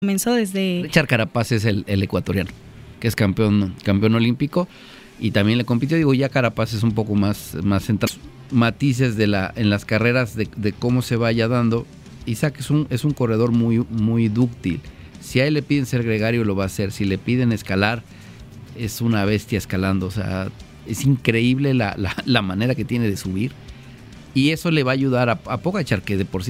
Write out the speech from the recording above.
Comenzó desde... Richard Carapaz es el ecuatoriano, que es campeón olímpico y también le compitió. Digo, ya Carapaz es un poco más centrado. Matices en las carreras de cómo se vaya dando. Isaac es un corredor muy dúctil. Si a él le piden ser gregario, lo va a hacer. Si le piden escalar, es una bestia escalando. O sea, es increíble la manera que tiene de subir. Y eso le va a ayudar a Pogačar, que de por sí